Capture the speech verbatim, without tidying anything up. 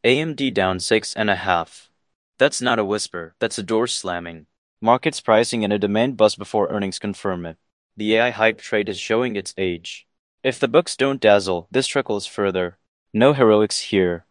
A M D down six and a half. That's not a whisper, that's a door slamming. Markets pricing in a demand bust before earnings confirm it. The A I hype trade is showing its age. If the books don't dazzle, this trickles further. No heroics here.